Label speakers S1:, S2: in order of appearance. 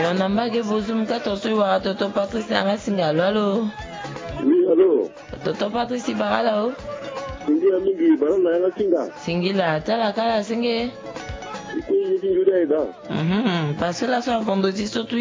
S1: on a mbage vozum katoso wa toto Patrice anga singalo allo.
S2: Oui, allô.
S1: Toto Patrice barala o.
S2: Singira mingi barala anga singa.
S1: Singila tala kala singe.
S2: Iko yidi yuda ida.
S1: Parce que là, ça vendredi surtout